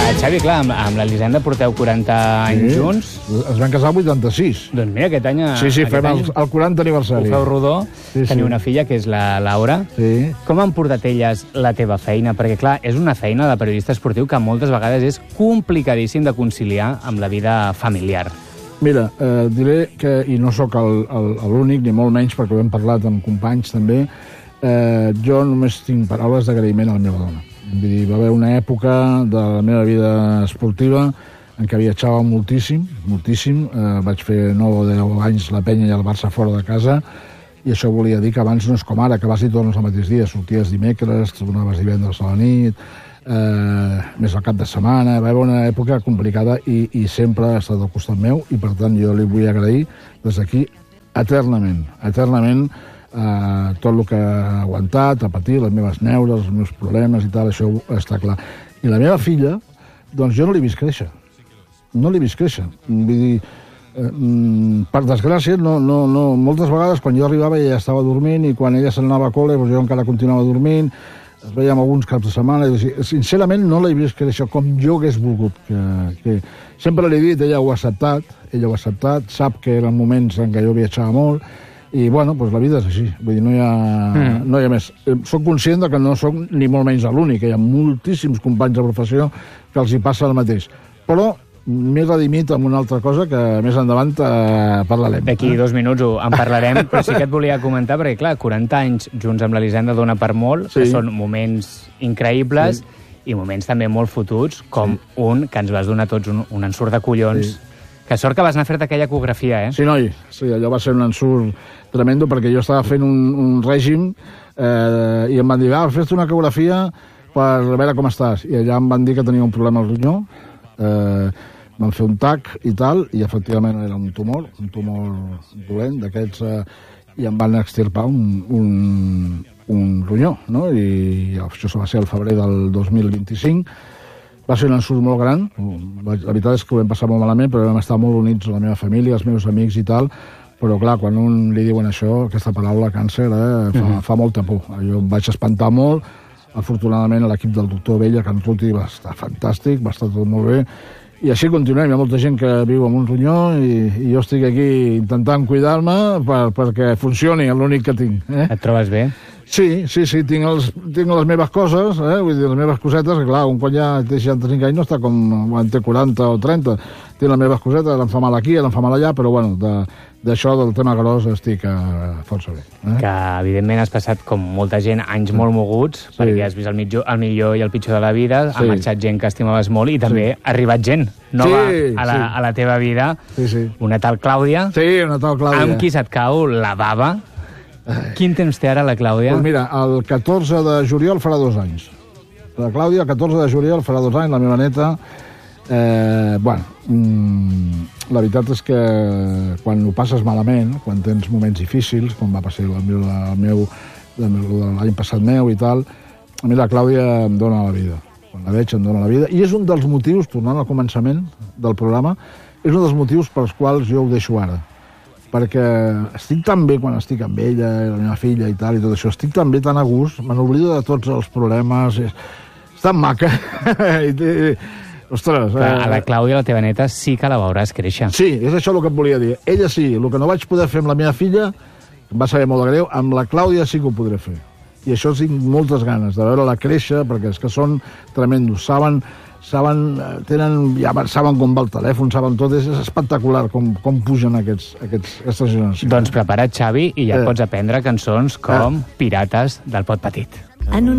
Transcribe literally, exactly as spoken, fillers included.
Xavi, clar, amb, amb l'Elisenda porteu quaranta anys Sí. junts. Es van casar al vuitanta-sis. Doncs mira, aquest any... Sí, sí, aquest fem el, any el quaranta aniversari. Ho feu rodó. Sí, Teniu sí. una filla, que és la Laura. Sí. Com han portat elles la teva feina? Perquè, clar, és una feina de periodista esportiu que moltes vegades és complicadíssim de conciliar amb la vida familiar. Mira, eh, diré que, i no sóc el- el- l'únic, ni molt menys, perquè ho hem parlat amb companys també, eh, jo només tinc paraules d'agraïment a la meva dona. Vull dir, va haver una època de la meva vida esportiva en què viatjava moltíssim, moltíssim. Eh, vaig fer nou o deu anys la penya i el Barça fora de casa, i això volia dir que abans no és com ara, que vas i tornes el mateix dia. Sorties dimecres, tornaves divendres a la nit, eh, més al cap de setmana. Va haver una època complicada i, i sempre ha estat al costat meu, i per tant jo li vull agrair des d'aquí eternament, eternament eh, tot el que ha aguantat, ha patit, les meves neures, els meus problemes i tal, això està clar. I la meva filla, doncs jo no l'he vist créixer. No l'he vist créixer. Vull dir, eh, mm, per desgràcia, no, no, no, moltes vegades quan jo arribava ella estava dormint, i quan ella se'n anava a col·le doncs jo encara continuava dormint, es veiem alguns caps de setmana, i, sincerament no l'he vist créixer com jo hagués volgut que, que... Sempre l'he dit, ella ho ha acceptat, ella ho ha acceptat, sap que eren moments en què jo viatjava molt, i bueno, doncs la vida és així, vull dir, no hi ha, mm. no hi ha més. Eh, Soc conscient de que no soc ni molt menys l'únic, hi ha moltíssims companys de professió que els hi passa el mateix, però m'he redimit amb una altra cosa que més endavant eh, parlarem. D'aquí dos minuts ho, en parlarem, però sí que et volia comentar, perquè, clar, quaranta anys junts amb l'Elisenda dona per molt, Sí. que són moments increïbles Sí. i moments també molt fotuts, com Sí. un que ens vas donar tots, un, un ensurt de collons. Sí. Que sort que vas anar a fer-te aquella ecografia, eh? Sí, noi, sí, allò va ser un ensurt tremendo, perquè jo estava fent un, un règim eh, i em van dir, ah, fes-te una ecografia per veure com estàs. I allà em van dir que tenia un problema al ronyó, eh, van fer un tac i tal, i efectivament era un tumor, un tumor dolent d'aquests, eh, i em van extirpar un, un, un ronyó, no? I això va ser el febrer del dos mil vint-i-cinc. Va ser un ensurt molt gran, la veritat és que ho vam passar molt malament, però vam estar molt units a la meva família, els meus amics i tal, però clar, quan un li diuen això, aquesta paraula, càncer, eh, fa, mm-hmm. fa molta por. Jo em vaig espantar molt, afortunadament l'equip del doctor Vella, que en Ruti va estar fantàstic, va estar tot molt bé, i així continuem. Hi ha molta gent que viu amb un ronyó i, i jo estic aquí intentant cuidar-me per, perquè funcioni, és l'únic que tinc. Eh? Et trobes bé? Sí, sí, sí, tinc, els, tinc les meves coses, eh? Vull dir, les meves cosetes, que clar, un quan ja té seixanta-cinc anys no està com quan té quaranta o trenta, té les meves cosetes, em fa mal aquí, em fa mal allà, però bueno, d'això del tema gros estic eh, força bé. Eh? Que, evidentment, has passat, com molta gent, anys molt moguts, Sí. perquè has vist el millor, el millor i el pitjor de la vida, Sí. ha marxat gent que estimaves molt, i també Sí. ha arribat gent nova Sí, a, la, sí. a la teva vida. Sí, sí. Una tal Clàudia, Sí, una tal Clàudia. amb qui se't cau la bava. Quin temps té ara la Clàudia? Pues mira, el catorze de juliol farà dos anys. La Clàudia, el catorze de juliol farà dos anys, la meva neta. Eh, bueno, mm, la veritat és que quan ho passes malament, quan tens moments difícils, com va passar el meu, el meu, el meu l'any passat meu i tal, a mi la Clàudia em dona la vida. Quan la veig em dona la vida. I és un dels motius, tornant al començament del programa, és un dels motius pels quals jo ho deixo ara. Perquè estic tan bé quan estic amb ella, la meva filla i tal, i tot això, estic tan bé, tan a gust, me n'oblido de tots els problemes, és, és tan maca. I, i, ostres... Però a la Eh, Clàudia, la teva neta, sí que la veuràs créixer. sí, és això el que et volia dir. Ella sí, el que no vaig poder fer amb la meva filla, em va saber molt de greu, amb la Clàudia sí que ho podré fer. I això tinc moltes ganes, de veure-la créixer, perquè és que són tremendos, saben... saben, tenen, ja saben com va el telèfon, saben tot, és espectacular com, com pugen aquests, aquests, aquestes generacions. Doncs prepara't, Xavi, i ja Eh. pots aprendre cançons com Eh. Pirates del Pot Petit. En un